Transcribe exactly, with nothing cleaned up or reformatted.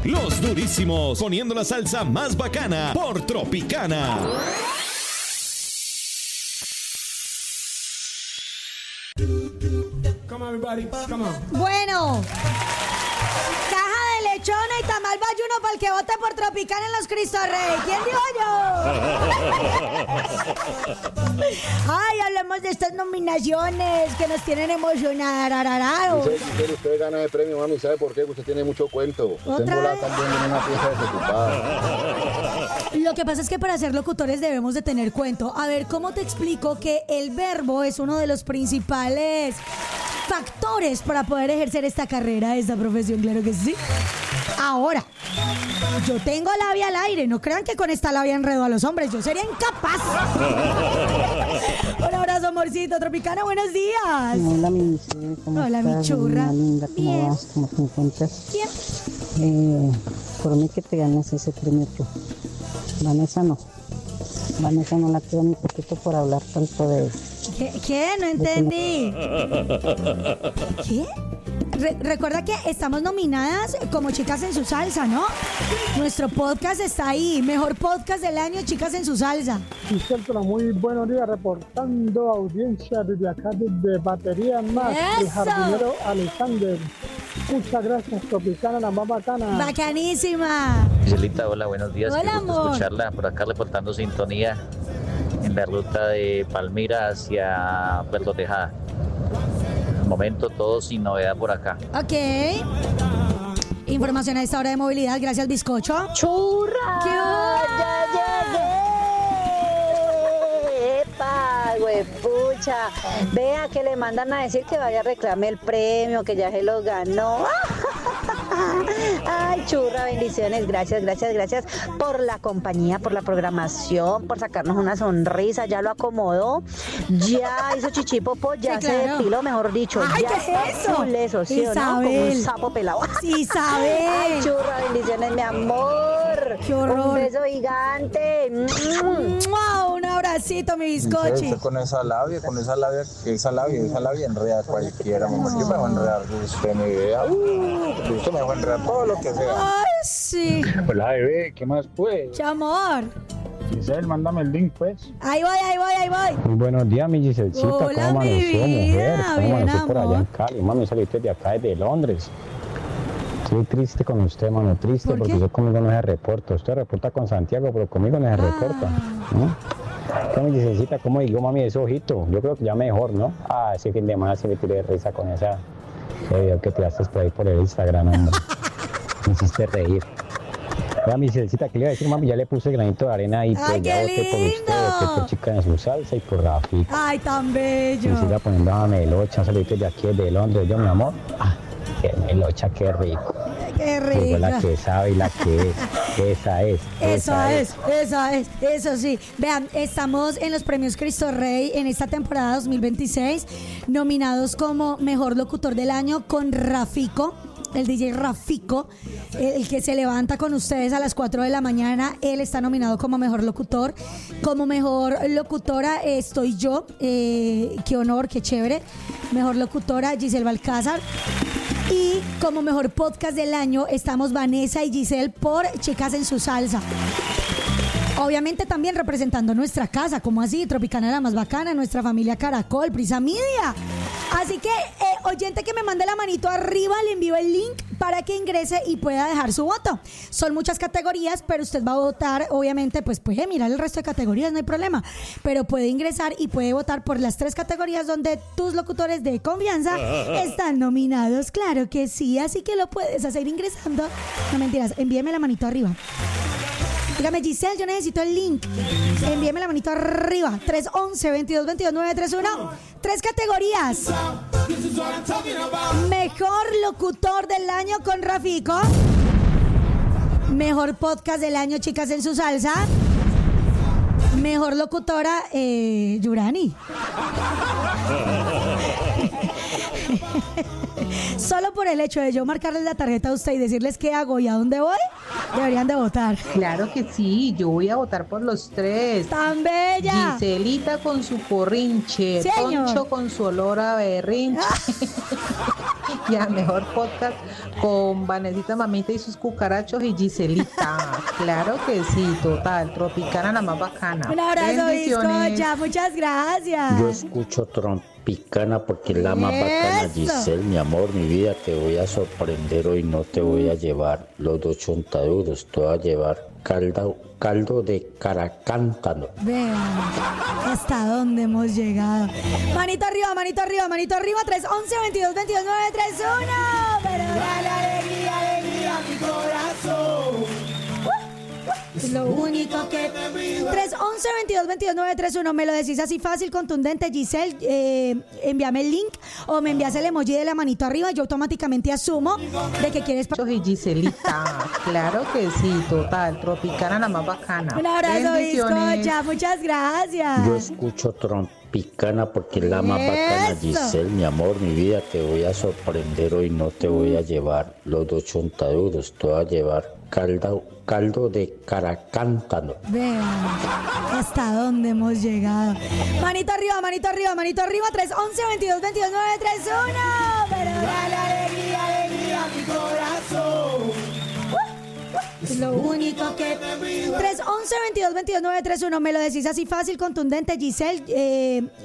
Los durísimos, poniendo la salsa más bacana por Tropicana. Bueno, caja de lechona y tamal bayuno para el que vote por Tropicana en los Cristo Rey. ¿Quién dijo yo? Ay, hablemos de estas nominaciones que nos tienen emocionadas. Usted, usted gana el premio, mami. ¿Sabe por qué? Usted tiene mucho cuento. Usted envolada también en una pieza desocupada. Lo que pasa es que para ser locutores debemos de tener cuento. A ver, ¿cómo te explico que el verbo es uno de los principales factores para poder ejercer esta carrera, esta profesión? Claro que sí. Ahora, yo tengo labia al aire. No crean que con esta labia enredo a los hombres. Yo sería incapaz. Un abrazo, amorcito. Tropicana, buenos días. Hola, mi ¿cómo Hola, estás? mi churra. Linda, ¿cómo Bien. vas? ¿Cómo te encuentras? Bien. Eh, por mí que te ganas ese premio tú. Vanessa no. Vanessa no la quiero ni poquito por hablar tanto de... ¿Qué? ¿Qué? No entendí. ¿Qué? Re- recuerda que estamos nominadas como Chicas en su Salsa, ¿no? Nuestro podcast está ahí. Mejor podcast del año, Chicas en su Salsa. Giselle, muy buenos días, reportando audiencia desde acá, desde Batería Más, el ¡Eso! jardinero Alexander. Muchas gracias, Tropicana, la más bacana. Bacanísima. Giselita, hola, buenos días. Hola, Qué gusto amor. escucharla. Por acá reportando sintonía en la ruta de Palmira hacia Puerto Tejada. De momento todo sin novedad por acá. Ok. Información a esta hora de movilidad. Gracias, bizcocho. ¡Churra! ¿Qué ¡Ya llegué! ¡Epa, huepucha! Vea que le mandan a decir que vaya a reclamar el premio, que ya se lo ganó. Ay, churra, bendiciones, gracias, gracias, gracias por la compañía, por la programación, por sacarnos una sonrisa, ya lo acomodó, ya hizo chichipopo, ya Sí, se claro. depiló, mejor dicho, Ay, ya ¿qué es está eso? full eso, ¿sí o no? Isabel. Como un sapo pelado. Sí, Isabel. Ay, churra, bendiciones, mi amor. Qué horror. Un beso gigante. Mm. ¡Mua! Un abracito, mi bizcochi. Usted con esa labia, con esa labia, esa labia, esa labia enreda a cualquiera, mamá. Yo me voy a enredar, usted me vea. Uh, usted me va a enredar todo lo que sea. Ay, sí. Hola, bebé, ¿qué más pues? Qué amor. Giselle, mándame el link, pues. Ahí voy, ahí voy, ahí voy. Muy buenos días, mi Giselcita. Hola, ¿Cómo mi amaneció, vida? mujer? ¿Cómo Bien, amaneció por allá en amor. Cali? Mami, saliste de acá, desde Londres. Estoy triste con usted, mano, triste, ¿Por porque qué? usted conmigo no se reporta. Usted reporta con Santiago, pero conmigo no se reporta. ¿no? Entonces, mi Giselcita, ¿cómo digo, mami, ese ojito? Yo creo que ya mejor, ¿no? Ah, ese fin de semana sí me tiré de risa con esa ese video que tiraste por ahí por el Instagram, hombre. Me hiciste reír. Vea, mi Giselcita, ¿qué le iba a decir, mami? Ya le puse el granito de arena ahí, pues ¡Ay, ya qué voté por usted, lindo! voté por Chica en su Salsa y por Rafi. Ay, tan Y bello. siga poniendo a Melocha, saluditos de aquí de Londres, yo mi amor. Ah, qué Melocha, qué rico. Qué Digo, la rica. que sabe y la que es. Esa es. Esa es, esa es, eso sí. Vean, estamos en los premios Cristo Rey en esta temporada dos mil veintiséis, nominados como Mejor Locutor del Año con Rafico, el D J Rafico, el que se levanta con ustedes a las cuatro de la mañana. Él está nominado como Mejor Locutor. Como Mejor Locutora eh, estoy yo. Eh, qué honor, qué chévere. Mejor Locutora, Giselle Balcázar. Y como Mejor Podcast del Año estamos Vanessa y Giselle por Chicas en su Salsa. Obviamente también representando nuestra casa, como así, Tropicana la más bacana, nuestra familia Caracol, Prisa Media. Así que, eh, oyente que me mande la manito arriba, le envío el link para que ingrese y pueda dejar su voto. Son muchas categorías, pero usted va a votar, obviamente, pues puede mirar el resto de categorías, no hay problema. Pero puede ingresar y puede votar por las tres categorías donde tus locutores de confianza están nominados. Claro que sí, así que lo puedes hacer ingresando. No mentiras, envíeme la manito arriba. Dígame, Giselle, yo necesito el link. Envíeme la manito arriba. tres once, veintidós veintidós, nueve tres uno. Tres categorías. Mejor locutor del año con Rafico. Mejor podcast del año, Chicas en su Salsa. Mejor locutora, eh, Yurani. Solo por el hecho de yo marcarles la tarjeta a usted y decirles qué hago y a dónde voy, deberían de votar. Claro que sí, yo voy a votar por los tres. ¡Tan bella! Giselita con su porrinche, Señor. Poncho con su olor a berrinche y al mejor podcast con Vanesita Mamita y sus cucarachos y Giselita. Claro que sí, total. Tropicana, la más bacana. Un abrazo, bizcocha. Muchas gracias. Yo escucho Tropicana porque es la más bacana. Giselle, mi amor, mi vida, te voy a sorprender hoy. No te voy a llevar los dos chontaduros, te voy a llevar caldo, caldo de caracántano. Vean hasta dónde hemos llegado. Manito arriba, manito arriba, manito arriba. tres once veintidós veintidós nueve tres uno. Pero dale alegría, alegría a mi corazón. Es lo único que... tres once veintidós veintidós nueve tres uno. Me lo decís así fácil, contundente, Giselle. Eh, envíame el link o me envías el emoji de la manito arriba. Yo automáticamente asumo de que quieres... Y Giselita. Claro que sí, total. Tropicana, la más bacana. Un abrazo, bizcocha. Muchas gracias. Yo escucho Tropicana porque es la más bacana. Giselle, mi amor, mi vida, te voy a sorprender hoy. No te voy a llevar los dos chontaduros, te voy a llevar caldo, caldo de caracántano. Vean hasta dónde hemos llegado. Manito arriba, manito arriba, manito arriba. tres once veintidós veintidós nueve tres uno. Pero dale alegría, alegría a mi corazón. Es lo único que... tres once veintidós veintidós nueve tres uno. Me lo decís así fácil, contundente, Giselle. Eh,